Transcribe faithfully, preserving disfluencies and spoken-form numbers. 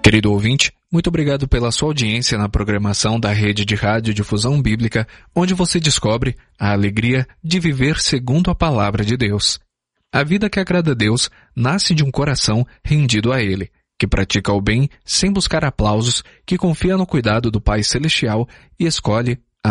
Querido ouvinte, muito obrigado pela sua audiência na programação da Rede de Rádio Difusão Bíblica, onde você descobre a alegria de viver segundo a Palavra de Deus. A vida que agrada a Deus nasce de um coração rendido a Ele, que pratica o bem sem buscar aplausos, que confia no cuidado do Pai Celestial e escolhe